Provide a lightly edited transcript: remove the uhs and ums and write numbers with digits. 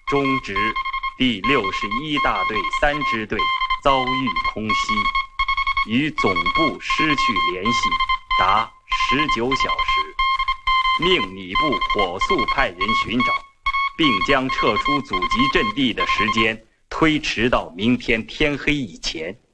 中直第61大队3支队遭遇空袭，与总部失去联系达19小时，命你部火速派人寻找，并将撤出阻击阵地的时间推迟到明天天黑以前。